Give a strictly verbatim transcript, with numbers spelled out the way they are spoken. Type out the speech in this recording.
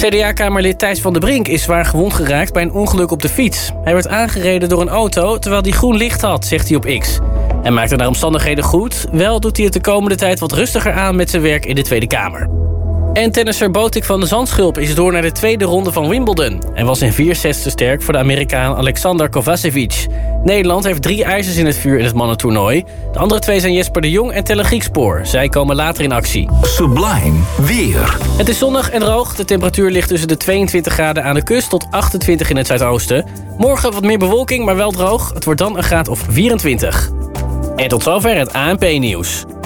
C D A-kamerlid Thijs van der Brink is zwaar gewond geraakt bij een ongeluk op de fiets. Hij werd aangereden door een auto terwijl hij groen licht had, zegt hij op X. Hij maakte naar omstandigheden goed. Wel doet hij het de komende tijd wat rustiger aan met zijn werk in de Tweede Kamer. En tennisser Botik van de Zandschulp is door naar de tweede ronde van Wimbledon. Hij was in vier sets te sterk voor de Amerikaan Alexander Kovacevic. Nederland heeft drie ijzers in het vuur in het mannentoernooi. De andere twee zijn Jesper de Jong en Telle Griekspoor. Zij komen later in actie. Sublime weer. Het is zonnig en droog. De temperatuur ligt tussen de tweeëntwintig graden aan de kust tot achtentwintig in het zuidoosten. Morgen wat meer bewolking, maar wel droog. Het wordt dan een graad of vierentwintig. En tot zover het A N P-nieuws.